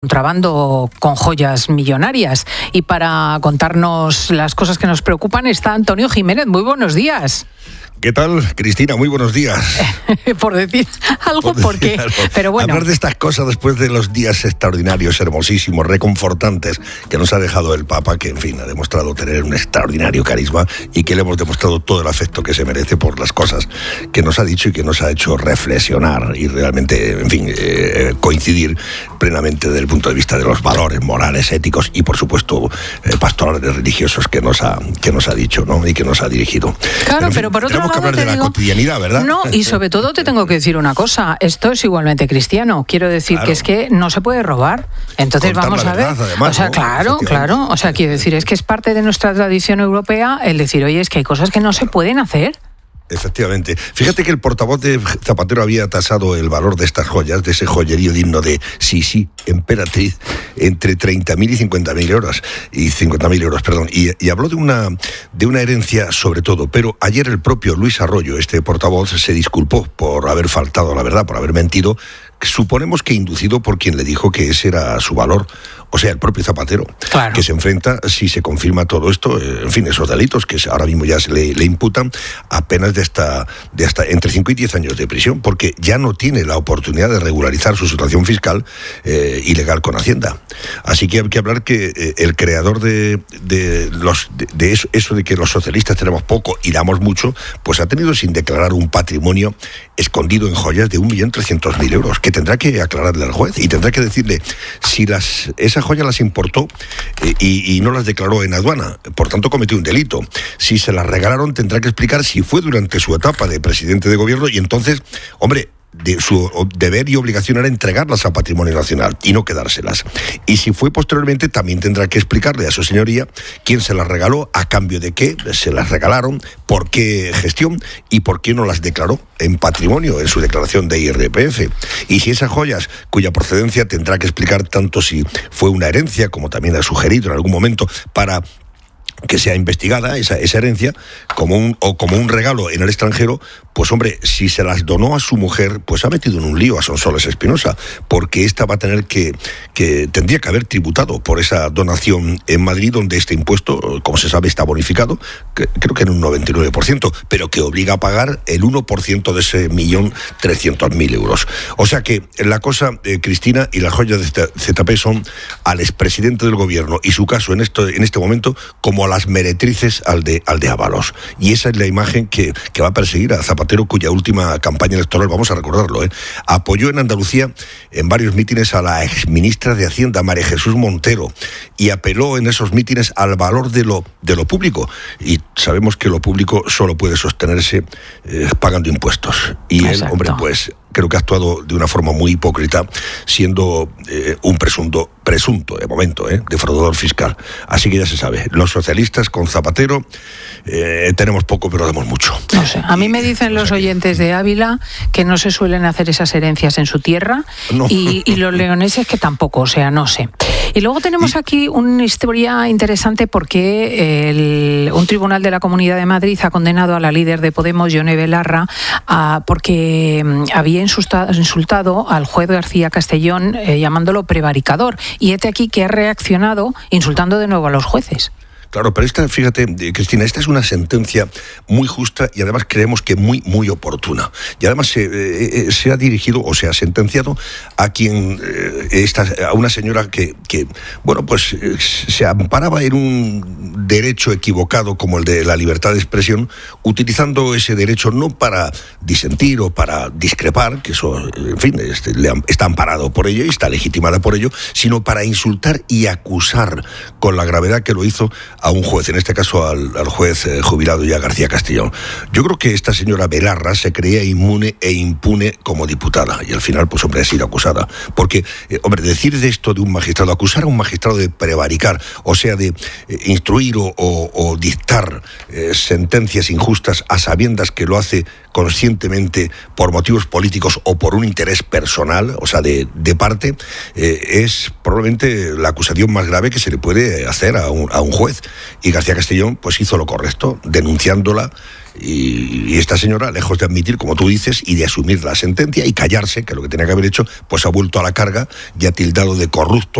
contrabando con joyas millonarias. Y para contarnos las cosas que nos preocupan está Antonio Jiménez. Muy buenos días. ¿Qué tal, Cristina? Muy buenos días. Por decir algo, ¿por qué? Pero bueno. Hablar de estas cosas después de los días extraordinarios, hermosísimos, reconfortantes que nos ha dejado el Papa, que en fin ha demostrado tener un extraordinario carisma y que le hemos demostrado todo el afecto que se merece por las cosas que nos ha dicho y que nos ha hecho reflexionar y realmente, en fin, coincidir plenamente desde el punto de vista de los valores morales, éticos y, por supuesto, pastorales religiosos que nos ha dicho, ¿no? Y que nos ha dirigido. Claro, en fin, pero por otro lado que hablar de la cotidianidad, ¿verdad? No, y sobre todo te tengo que decir una cosa, esto es igualmente cristiano, quiero decir que es que no se puede robar, entonces contar vamos a ver, verdad, además, o sea, ¿no? claro, o sea, quiero decir, es que es parte de nuestra tradición europea el decir, oye, es que hay cosas que no se pueden hacer. Efectivamente. Fíjate que el portavoz de Zapatero había tasado el valor de estas joyas, de ese joyerío digno de sí, emperatriz, entre 30.000 y 50.000 euros. Y 50.000 euros, perdón. Y habló de una herencia sobre todo. Pero ayer el propio Luis Arroyo, este portavoz, se disculpó por haber faltado a la verdad, por haber mentido. Suponemos que inducido por quien le dijo que ese era su valor, o sea, el propio Zapatero, claro, que se enfrenta, si se confirma todo esto, en fin, esos delitos que ahora mismo ya se le imputan, a penas de hasta entre 5 y 10 años de prisión, porque ya no tiene la oportunidad de regularizar su situación fiscal ilegal con Hacienda. Así que hay que hablar que el creador de eso de que los socialistas tenemos poco y damos mucho, pues ha tenido sin declarar un patrimonio escondido en joyas de 1.300.000 euros, que tendrá que aclararle al juez y tendrá que decirle si esas joyas las importó y no las declaró en aduana, por tanto cometió un delito. Si se las regalaron, tendrá que explicar si fue durante su etapa de presidente de gobierno y entonces, hombre, su deber y obligación era entregarlas a Patrimonio Nacional y no quedárselas. Y si fue posteriormente, también tendrá que explicarle a su señoría quién se las regaló, a cambio de qué se las regalaron, por qué gestión y por qué no las declaró en patrimonio en su declaración de IRPF. Y si esas joyas, cuya procedencia tendrá que explicar tanto si fue una herencia, como también ha sugerido en algún momento, para que sea investigada esa herencia como un regalo en el extranjero, pues hombre, si se las donó a su mujer, pues ha metido en un lío a Sonsoles Espinosa, porque esta va a tener que tendría que haber tributado por esa donación en Madrid, donde este impuesto, como se sabe, está bonificado, creo que en un 99%, pero que obliga a pagar el 1% de ese 1.300.000 euros. O sea que la cosa, Cristina, y las joyas de ZP son al expresidente del gobierno y su caso en este momento como a las meretrices al de Ábalos. Y esa es la imagen que va a perseguir a Zapatero, cuya última campaña electoral, vamos a recordarlo, apoyó en Andalucía en varios mítines a la exministra de Hacienda, María Jesús Montero, y apeló en esos mítines al valor de lo público. Y sabemos que lo público solo puede sostenerse pagando impuestos. Y él, hombre, pues creo que ha actuado de una forma muy hipócrita, siendo un presunto, de momento, defraudador fiscal. Así que ya se sabe, los socialistas con Zapatero tenemos poco, pero damos mucho. No sé, a mí me dicen los oyentes de Ávila que no se suelen hacer esas herencias en su tierra, no. y los leoneses que tampoco, o sea, no sé. Y luego tenemos aquí una historia interesante porque un tribunal de la Comunidad de Madrid ha condenado a la líder de Podemos, Yone Belarra, porque había insultado al juez García Castellón llamándolo prevaricador. Y este aquí que ha reaccionado insultando de nuevo a los jueces. Claro, pero esta, fíjate, Cristina, esta es una sentencia muy justa y además creemos que muy, muy oportuna. Y además se ha dirigido o se ha sentenciado a a una señora que bueno, pues se amparaba en un derecho equivocado como el de la libertad de expresión, utilizando ese derecho no para disentir o para discrepar, que eso, en fin, está amparado por ello y está legitimada por ello, sino para insultar y acusar con la gravedad que lo hizo a un juez, en este caso al juez jubilado ya García Castellón. Yo creo que esta señora Belarra se creía inmune e impune como diputada y al final, pues hombre, ha sido acusada. Porque, hombre, decir de esto de un magistrado, acusar a un magistrado de prevaricar, o sea, de instruir o dictar sentencias injustas a sabiendas que lo hace conscientemente por motivos políticos o por un interés personal, o sea, de parte, es probablemente la acusación más grave que se le puede hacer a un juez. y García Castellón pues hizo lo correcto, denunciándola, y esta señora, lejos de admitir, como tú dices, y de asumir la sentencia y callarse, que es lo que tenía que haber hecho, pues ha vuelto a la carga y ha tildado de corrupto